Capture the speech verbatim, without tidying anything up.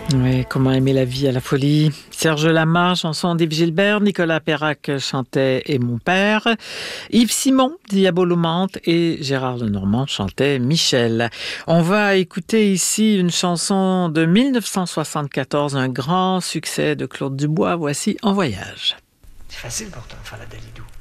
Oui, comment aimer la vie à la folie. Serge Lama, chanson d'Yves Gilbert, Nicolas Perrac chantait Et mon père, Yves Simon, Diabolomante et Gérard Lenormand chantait Michel. On va écouter ici une chanson de dix-neuf cent soixante-quatorze, un grand succès de Claude Dubois. Voici En voyage. C'est facile pourtant de faire la Dalidou.